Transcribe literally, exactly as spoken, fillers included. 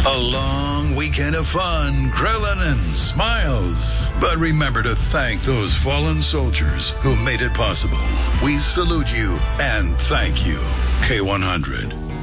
A long weekend of fun, grilling, and smiles. But remember to thank those fallen soldiers who made it possible. We salute you and thank you. K one hundred.